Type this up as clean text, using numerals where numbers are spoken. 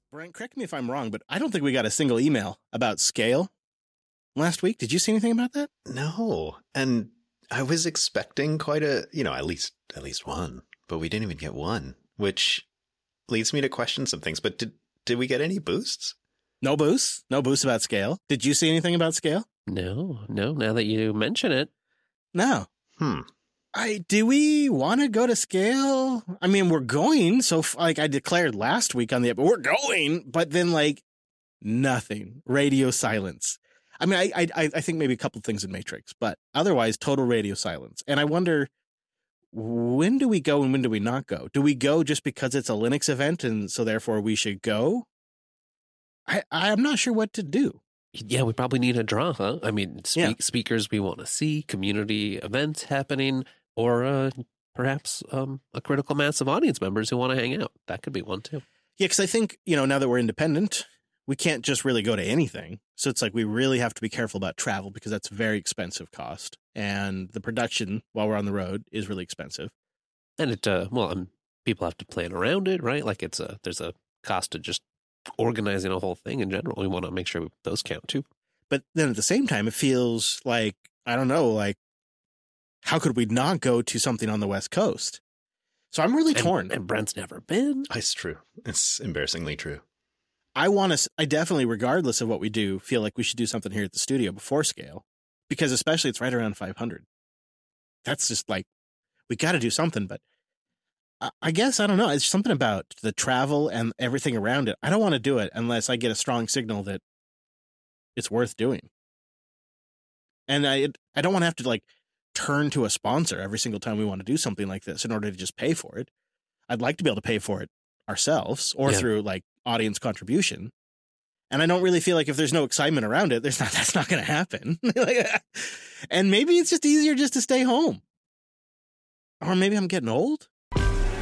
Brent, correct me if I'm wrong, but I don't think we got a single email about scale last week. Did you see anything about that? No. And I was expecting quite a, at least one, but we didn't even get one, which leads me to question some things. But did we get any boosts? No boosts about scale. Did you see anything about scale? No. Now that you mention it. No. Do we want to go to scale? I mean, we're going. So I declared last week on the episode, we're going, but then nothing. Radio silence. I mean, I think maybe a couple of things in Matrix, but otherwise total radio silence. And I wonder, when do we go and when do we not go? Do we go just because it's a Linux event and so therefore we should go? I'm not sure what to do. Yeah, we probably need a draw, huh? I mean, speakers we want to see, community events happening, or perhaps a critical mass of audience members who want to hang out. That could be one too. Yeah, because I think, now that we're independent, we can't just really go to anything. So it's we really have to be careful about travel because that's a very expensive cost. And the production while we're on the road is really expensive. And people have to plan around it, right? There's a cost to just organizing a whole thing in general. We want to make sure those count too. But then at the same time, it feels I don't know, how could we not go to something on the West Coast? So I'm really torn. And Brent's never been. It's true. It's embarrassingly true. I definitely, regardless of what we do, feel like we should do something here at the studio before scale, because especially it's right around 500. That's just we got to do something. But I guess, I don't know. It's something about the travel and everything around it. I don't want to do it unless I get a strong signal that it's worth doing. And I don't want to have to turn to a sponsor every single time we want to do something like this in order to just pay for it. I'd like to be able to pay for it ourselves or through audience contribution. And I don't really feel if there's no excitement around it, that's not going to happen. And maybe it's just easier just to stay home. Or maybe I'm getting old.